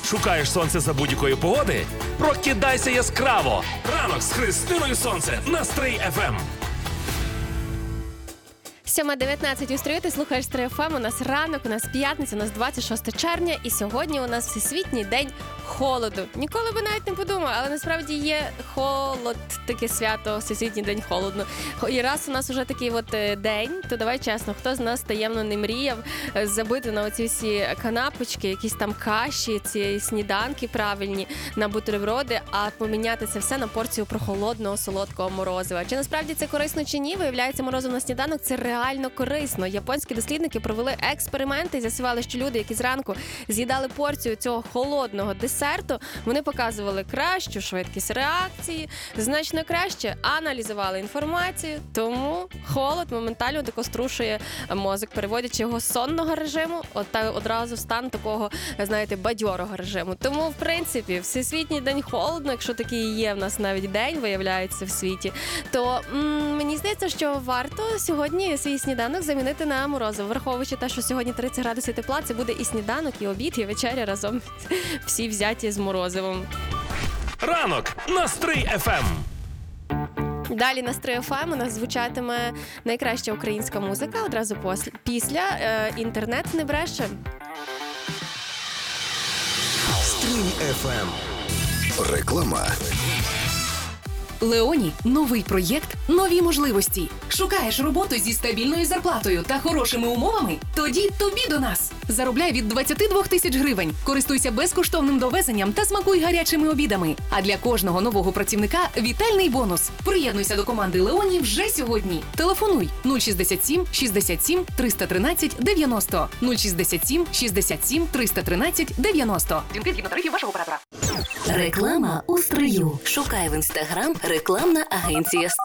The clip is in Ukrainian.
Шукаєш сонце за будь-якої погоди? Прокидайся яскраво! Ранок з Христиною Сонце на Стрий FM. 7:19 у Стрию, ти слухаєш Стрий FM, у нас ранок, у нас п'ятниця, у нас 26 червня, і сьогодні у нас Всесвітній день холоду. Ніколи би навіть не подумав, але насправді є холод, таке свято, Всесвітній день холоду. І раз у нас вже такий от день, то давай чесно, хто з нас таємно не мріяв забити на оці всі канапочки, якісь там каші, ці сніданки правильні, на бутерброди, а поміняти це все на порцію прохолодного солодкого морозива. Чи насправді це корисно чи ні? Виявляється, морозиво на сніданок – це реально корисно. Японські дослідники провели експерименти і з'ясували, що люди, які зранку з'їдали порцію цього холодного десерту, вони показували кращу швидкість реакції, значно краще аналізували інформацію, тому холод моментально тако струшує мозок, переводячи його з сонного режиму одразу в стан такого, знаєте, бадьорого режиму. Тому, в принципі, Всесвітній день холоду, якщо такий є в нас навіть день, виявляється, в світі, то мені здається, що варто сьогодні свій сніданок замінити на морозиво. Враховуючи те, що сьогодні 30 градусів тепла, це буде і сніданок, і обід, і вечеря разом всі взяті з морозивом. Ранок на Стрий FM. Далі на Стрий FM у нас звучатиме найкраща українська музика, одразу після «Інтернет не бреше». Стрий FM. Реклама. Леоні – новий проєкт, нові можливості. Шукаєш роботу зі стабільною зарплатою та хорошими умовами? Тоді тобі до нас. Заробляй від 22 тисяч гривень. Користуйся безкоштовним довезенням та смакуй гарячими обідами. А для кожного нового працівника – вітальний бонус. Приєднуйся до команди Леоні вже сьогодні. Телефонуй 067 67 313 90. 067 67 313 90. Дзвінки згідно тарифів вашого оператора. Реклама у Стрию. Шукай в Інстаграм рекламна агенція